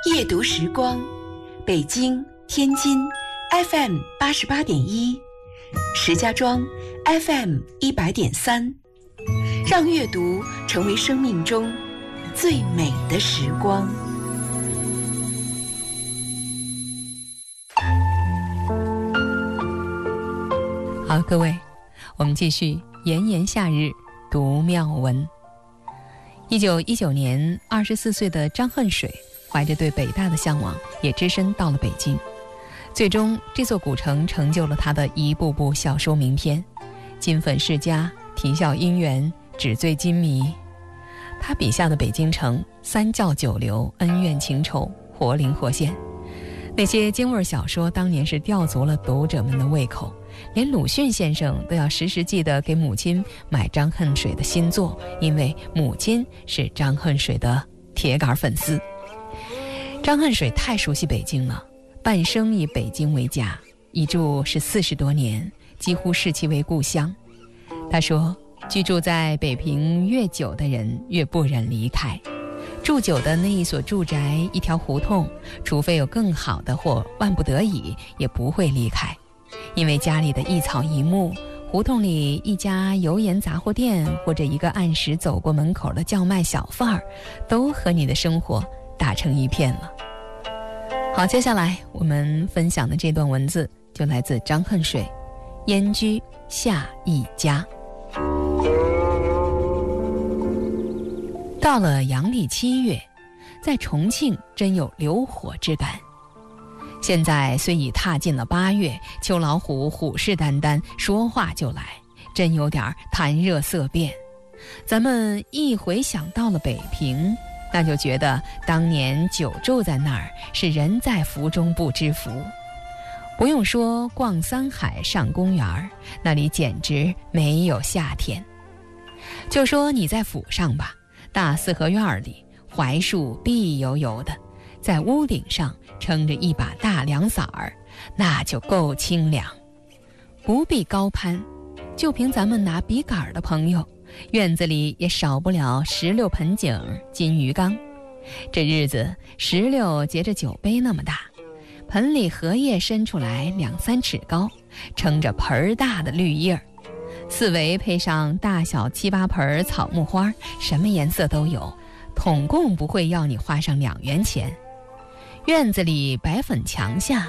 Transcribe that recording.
夜读时光，北京、天津 FM 88.1，石家庄 FM 100.3，让阅读成为生命中最美的时光。 好，各位，我们继续炎炎夏日读妙文。1919年，24岁的张恨水怀着对北大的向往，也只身到了北京。最终，这座古城成就了他的一部部小说名篇，金粉世家、啼笑姻缘、纸醉金迷。他笔下的北京城，三教九流，恩怨情仇，活灵活现。那些京味小说当年是吊足了读者们的胃口，连鲁迅先生都要时时记得给母亲买张恨水的新作，因为母亲是张恨水的铁杆粉丝。张恨水太熟悉北京了，半生以北京为家，一住是40多年，几乎视其为故乡。他说，居住在北平越久的人越不忍离开，住久的那一所住宅，一条胡同，除非有更好的或万不得已，也不会离开。因为家里的一草一木，胡同里一家油盐杂货店，或者一个按时走过门口的叫卖小贩儿，都和你的生活打成一片了。好，接下来我们分享的这段文字就来自张恨水，燕居下一家。到了阳历7月，在重庆真有流火之感。现在虽已踏进了8月，秋老虎虎视眈眈，说话就来，真有点谈热色变。咱们一回想到了北平，那就觉得当年久住在那儿是人在福中不知福。不用说逛三海上公园，那里简直没有夏天。就说你在府上吧，大四合院里槐树碧油油的，在屋顶上撑着一把大凉伞儿，那就够清凉。不必高攀，就凭咱们拿笔杆的朋友，院子里也少不了石榴盆景、金鱼缸。这日子，石榴结着酒杯那么大，盆里荷叶伸出来2-3尺高，撑着盆大的绿叶儿，四围配上大小7、8盆草木花，什么颜色都有，统共不会要你花上2元钱。院子里白粉墙下